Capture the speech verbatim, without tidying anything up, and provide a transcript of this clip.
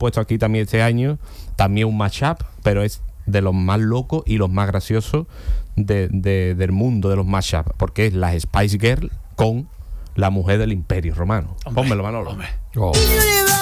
puesto aquí también este año, también un mashup, pero es de los más locos y los más graciosos de, de, del mundo de los mashups, porque es las Spice Girls con la mujer del Imperio Romano. Hombre, Pónmelo, Manolo. Hombre. Oh.